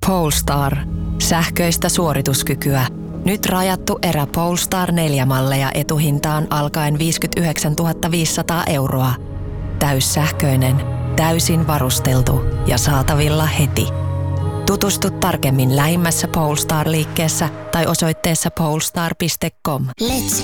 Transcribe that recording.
Polestar. Sähköistä suorituskykyä. Nyt rajattu erä Polestar 4-malleja etuhintaan alkaen 59 500 €. Täyssähköinen, täysin varusteltu ja saatavilla heti. Tutustu tarkemmin lähimmässä Polestar-liikkeessä tai osoitteessa polestar.com. Let's